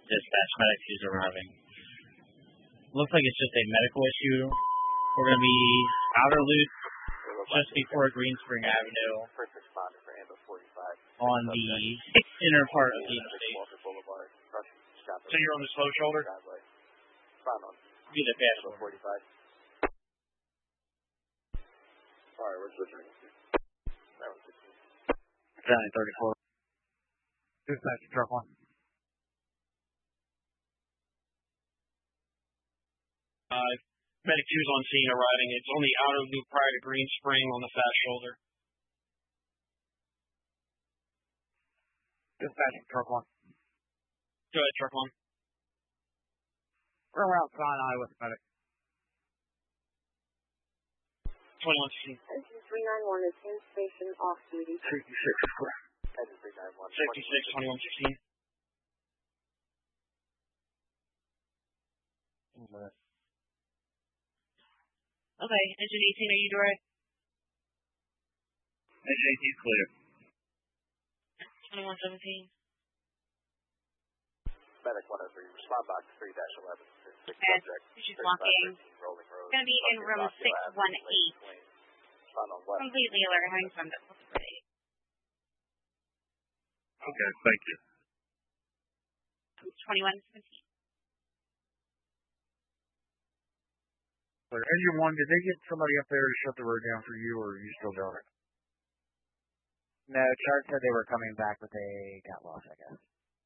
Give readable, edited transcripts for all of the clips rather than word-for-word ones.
Dispatch, medic is arriving. Looks like it's just a medical issue. We're going to be outer loop just before Green Spring Avenue on the inner part of the interstate. So you're on the slow shoulder? Be the fast one. Alright, where's the train? County 34. Dispatch, truck one. Medic 2's on scene arriving. It's on the outer loop prior to Green Spring on the fast shoulder. Dispatch, truck one. Go ahead, truck one. We're around Sinai with medic. 2116. Engine 391 is in station off duty. 66 is correct. Engine 391. 66, 2116. Okay, engine 18, are you direct? Engine 18 is clear. 2117. Medic 103, respond box 3-11. And she's walking. Going to be in room 618. Completely alert, having fun. Okay, thank you. 2117. Engine 1, did they get somebody up there to shut the road down for you, or are you still doing it? No, Chart said they were coming back, but they got lost, I guess.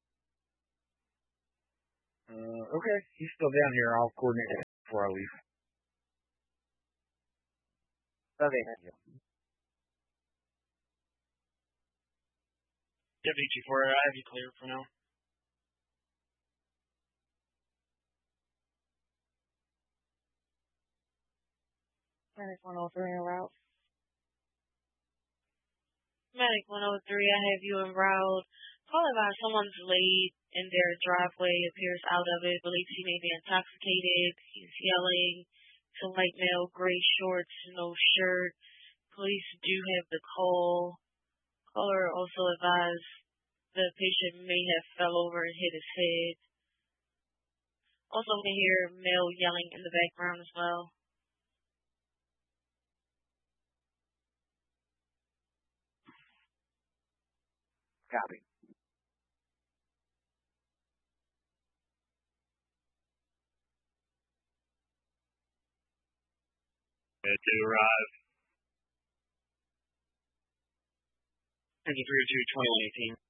Okay, he's still down here. I'll coordinate it before I leave. Okay, thank you. Deputy Chief Warrior, I have you cleared for now. Medic 103 en route. Medic 103, I have you en route. Call about someone's late in their driveway, appears out of it, believes he may be intoxicated. He's yelling. It's a light male, gray shorts, no shirt. Police do have the call. Caller also advised the patient may have fell over and hit his head. Also can hear male yelling in the background as well. Copy. To arrive. Engine 302,